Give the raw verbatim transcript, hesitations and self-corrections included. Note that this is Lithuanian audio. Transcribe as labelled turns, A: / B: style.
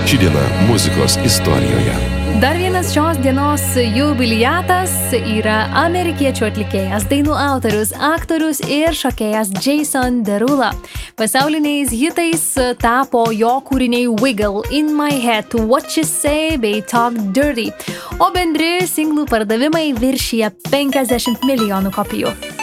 A: Ši diena muzikos istorijoje.
B: Dar vienas šios dienos jubiliatas yra amerikiečių atlikėjas, dainų autorius, aktorius ir šokėjas Jason Derulo. Pasauliniais hitais tapo jo kūriniai Wiggle, In My Head, What You Say bei Talk Dirty, o bendri singlų pardavimai viršija penkiasdešimt milijonų kopijų.